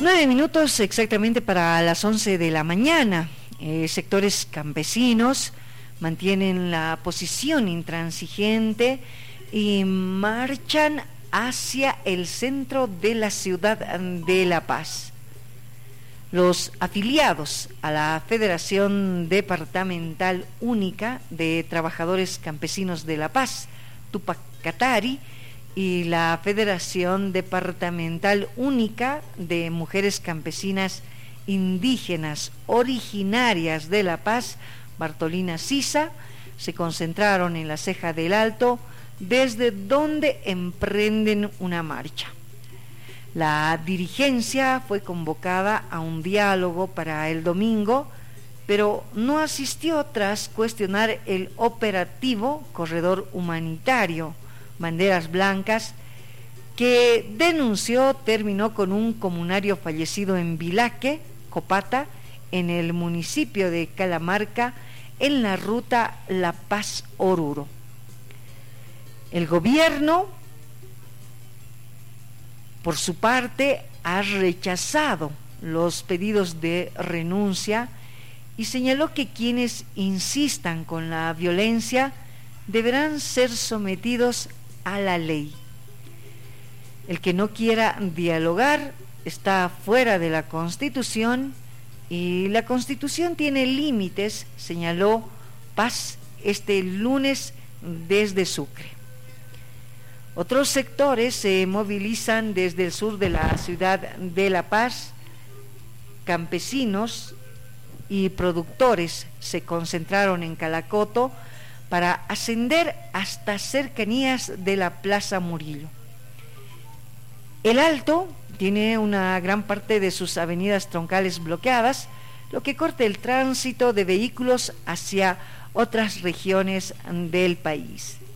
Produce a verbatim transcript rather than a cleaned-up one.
Nueve minutos exactamente para las once de la mañana. Eh, sectores campesinos mantienen la posición intransigente y marchan hacia el centro de la ciudad de La Paz. Los afiliados a la Federación Departamental Única de Trabajadores Campesinos de La Paz, Tupac Katari, y la Federación Departamental Única de Mujeres Campesinas Indígenas Originarias de La Paz, Bartolina Sisa, se concentraron en la Ceja del Alto, desde donde emprenden una marcha. La dirigencia fue convocada a un diálogo para el domingo, pero no asistió tras cuestionar el operativo Corredor Humanitario Banderas Blancas, que denunció terminó con un comunario fallecido en Vilaque, Copata, en el municipio de Calamarca, en la ruta La Paz-Oruro. El gobierno, por su parte, ha rechazado los pedidos de renuncia y señaló que quienes insistan con la violencia deberán ser sometidos a la ley. El que no quiera dialogar está fuera de la Constitución y la Constitución tiene límites, señaló Paz este lunes desde Sucre. Otros sectores se movilizan desde el sur de la ciudad de La Paz. Campesinos y productores se concentraron en Calacoto para ascender hasta cercanías de la Plaza Murillo. El Alto tiene una gran parte de sus avenidas troncales bloqueadas, lo que corta el tránsito de vehículos hacia otras regiones del país.